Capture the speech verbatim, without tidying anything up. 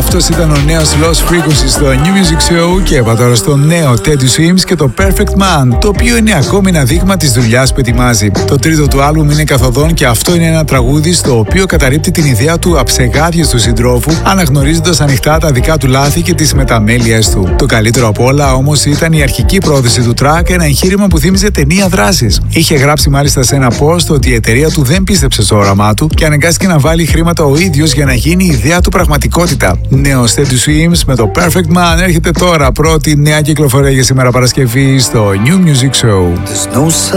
Αυτός ήταν ο νέος Lost Frequency στο New Music Show και είπα τώρα στο νέο Teddy Swims και το Perfect Man, το οποίο είναι ακόμη ένα δείγμα της δουλειάς που ετοιμάζει. Το τρίτο του άλμπουμ είναι καθοδόν και αυτό είναι ένα τραγούδι στο οποίο καταρρίπτει την ιδέα του αψεγάδιες του συντρόφου, αναγνωρίζοντας ανοιχτά τα δικά του λάθη και τις μεταμέλειες του. Το καλύτερο απ' όλα όμως ήταν η αρχική πρόθεση του track, ένα εγχείρημα που θύμιζε ταινία δράσης. Είχε γράψει μάλιστα σε ένα post ότι η εταιρεία του δεν πίστεψε στο όραμά του και αναγκάστηκε να βάλει χρήματα ο ίδιος για να γίνει η ιδέα του πραγματικότητα. Νέο Teddy Swims με το Perfect Man έρχεται τώρα, πρώτη νέα κυκλοφορία για σήμερα Παρασκευή στο New Music Show.